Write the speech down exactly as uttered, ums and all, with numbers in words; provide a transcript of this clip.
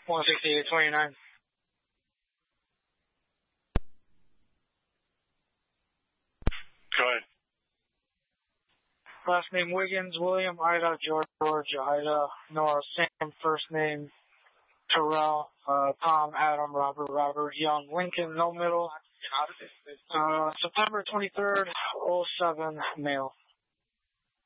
one sixty-eight twenty-nine. Go ahead. Last name Wiggins, William, Ida, George, Georgia, Ida, Nora, Sam, first name Terrell, uh, Tom, Adam, Robert, Robert, Young, Lincoln, no middle. Uh, September twenty-third, oh seven, male.